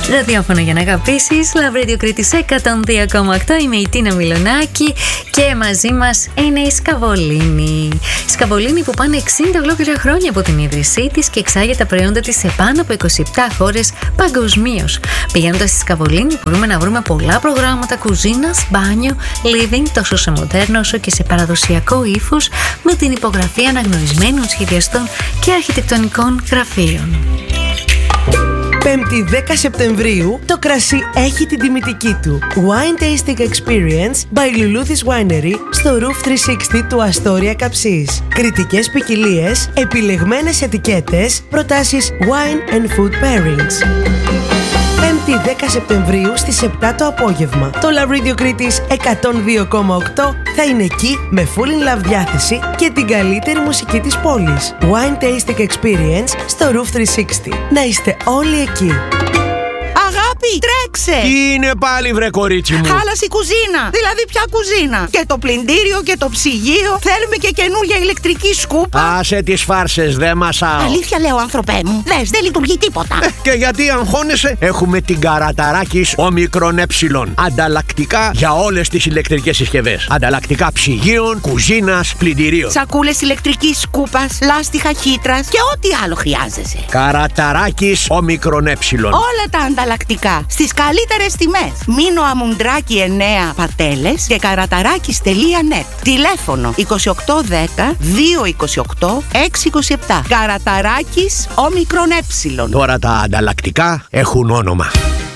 Ραδιόφωνο για να αγαπήσεις, Love Radio Κρήτης 102,8. Είμαι η Τίνα Μιλονάκη και μαζί μας είναι η Σκαβολίνη. Σκαβολίνη που πάνε 60 ολόκληρα χρόνια από την ίδρυσή της και εξάγει τα προϊόντα της σε πάνω από 27 χώρες παγκοσμίως. Πηγαίνοντας στη Σκαβολίνη μπορούμε να βρούμε πολλά προγράμματα κουζίνας, μπάνιο, living, τόσο σε μοντέρνο όσο και σε παραδοσιακό ύφος, με την υπογραφή αναγνωρισμένων σχεδιαστών και αρχιτεκτονικών γραφείων. 5η 10 Σεπτεμβρίου το κρασί έχει την τιμητική του. Wine Tasting Experience by Luluthis Winery στο Roof 360 του Αστόρια Καψής. Κριτικές ποικιλίες, επιλεγμένες ετικέτες, προτάσεις wine and food pairings. 5η 10 Σεπτεμβρίου στις 7 το απόγευμα. Το Love Radio Κρήτης 102,8 θα είναι εκεί με full in love διάθεση και την καλύτερη μουσική της πόλης. Wine Tasting Experience στο Roof 360. Να είστε όλοι εκεί. Αγάπη, τρέξε! Τι είναι πάλι, βρε κορίτσι μου? Χάλασε η κουζίνα. Δηλαδή, ποια κουζίνα? Και το πλυντήριο και το ψυγείο. Θέλουμε και καινούργια ηλεκτρική σκούπα. Άσε τις φάρσες, δε μασάω. Αλήθεια λέω, άνθρωπέ μου. Δες, δεν λειτουργεί τίποτα. Και γιατί αγχώνεσαι? Έχουμε την Καραταράκης Όμικρον Ε. Ανταλλακτικά για όλες τις ηλεκτρικές συσκευές. Ανταλλακτικά ψυγείων, κουζίνας, πλυντηρίων. Σακούλες ηλεκτρικής σκούπας, λάστιχα χύτρας και ό,τι άλλο χρειάζεσαι. Καραταράκης Όμικρον Ε. Όλα τα ανταλλακτικά στις καλύτερες τιμές. Μήνο Αμουντράκη 9 Πατέλες και καραταράκης.net. Τηλέφωνο 2810 228 627. Καραταράκης Όμικρον Ε. Τώρα τα ανταλλακτικά έχουν όνομα.